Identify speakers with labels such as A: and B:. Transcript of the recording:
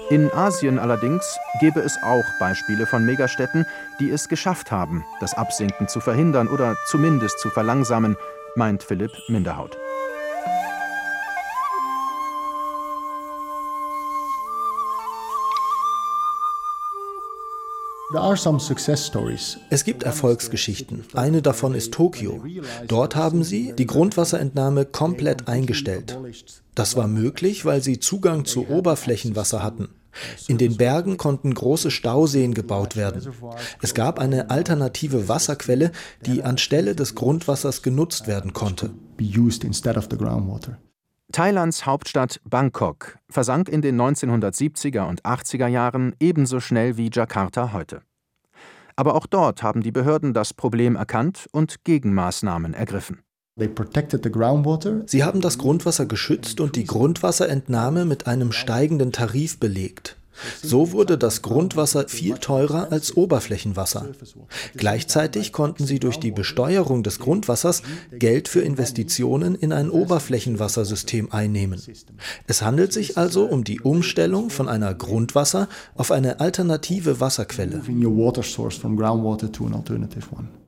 A: In Asien allerdings gäbe es auch Beispiele von Megastädten, die es geschafft haben, das Absinken zu verhindern oder zumindest zu verlangsamen, meint Philipp Minderhaut.
B: Es gibt Erfolgsgeschichten. Eine davon ist Tokio. Dort haben sie die Grundwasserentnahme komplett eingestellt. Das war möglich, weil sie Zugang zu Oberflächenwasser hatten. In den Bergen konnten große Stauseen gebaut werden. Es gab eine alternative Wasserquelle, die anstelle des Grundwassers genutzt werden konnte.
A: Thailands Hauptstadt Bangkok versank in den 1970er und 80er Jahren ebenso schnell wie Jakarta heute. Aber auch dort haben die Behörden das Problem erkannt und Gegenmaßnahmen ergriffen.
B: Sie haben das Grundwasser geschützt und die Grundwasserentnahme mit einem steigenden Tarif belegt. So wurde das Grundwasser viel teurer als Oberflächenwasser. Gleichzeitig konnten sie durch die Besteuerung des Grundwassers Geld für Investitionen in ein Oberflächenwassersystem einnehmen. Es handelt sich also um die Umstellung von einer Grundwasser auf eine alternative Wasserquelle.